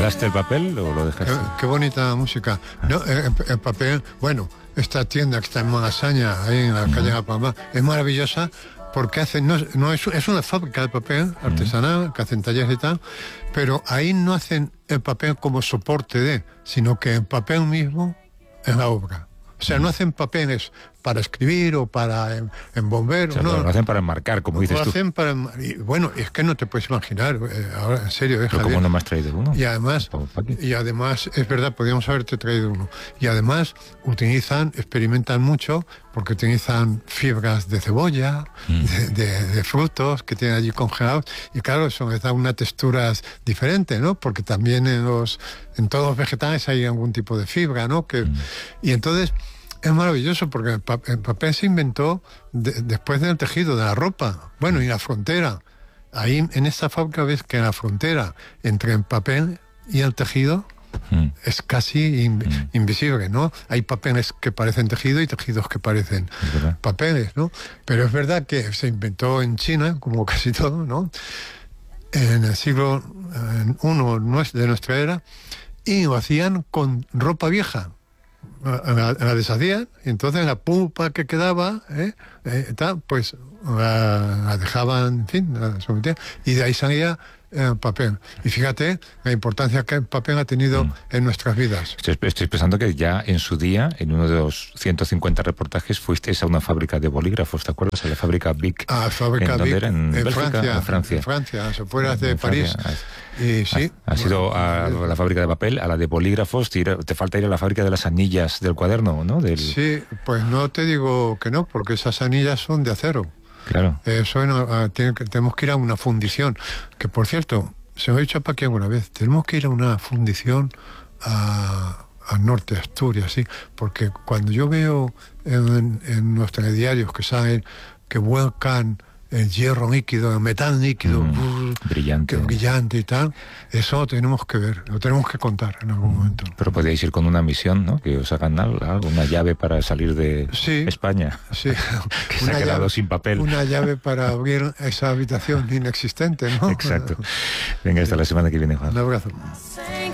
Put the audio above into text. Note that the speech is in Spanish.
¿Guardaste el papel o lo dejaste? Qué bonita música. No, el papel, bueno, esta tienda que está en Malasaña, ahí en la calle de Palma, es maravillosa porque hacen, es una fábrica de papel artesanal, que hacen talleres y tal, pero ahí no hacen el papel como soporte sino que el papel mismo es la obra. O sea, no hacen papeles para escribir o para envolver. O sea, no, lo hacen para enmarcar, como dices tú. Lo hacen para... Y, bueno, es que no te puedes imaginar, ahora en serio. Pero ¿cómo no me has traído uno? Y además, es verdad, podríamos haberte traído uno. Y además experimentan mucho, porque utilizan fibras de cebolla, de frutos que tienen allí congelados. Y claro, eso les da una textura diferente, ¿no? Porque también en todos los vegetales hay algún tipo de fibra, ¿no? Y entonces... Es maravilloso porque el papel se inventó después del tejido, de la ropa. Bueno, y la frontera. Ahí en esta fábrica ves que la frontera entre el papel y el tejido es casi invisible, ¿no? Hay papeles que parecen tejido y tejidos que parecen papeles, ¿no? Pero es verdad que se inventó en China, como casi todo, ¿no? En el siglo I de nuestra era, y lo hacían con ropa vieja. La deshacían y entonces la pulpa que quedaba pues la dejaban, en fin, la sometían, y de ahí salía el papel. Y fíjate la importancia que el papel ha tenido en nuestras vidas. Estoy pensando que ya en su día, en uno de los 150 reportajes, fuisteis a una fábrica de bolígrafos, ¿te acuerdas? A la fábrica Bic. A la fábrica Bic, en Bélgica, Francia. En Francia, se fuera de París. Y sí. ¿Has ido a la fábrica de papel, a la de bolígrafos? Te falta ir a la fábrica de las anillas del cuaderno, ¿no? Sí, pues no te digo que no, porque esas anillas son de acero. Claro. Tenemos que ir a una fundición, que por cierto, se me ha dicho para aquí alguna vez, tenemos que ir a una fundición al norte de Asturias, ¿sí? Porque cuando yo veo en nuestros diarios que salen, que vuelcan el hierro líquido, el metal líquido, brillante y tal, eso lo tenemos que ver, lo tenemos que contar en algún momento. Pero podríais ir con una misión, ¿no? Que os hagan algo, una llave para salir de España. Sí. Que se ha quedado sin papel. Una llave para abrir esa habitación inexistente, ¿no? Exacto. Venga, hasta la semana que viene, Juan. Un abrazo.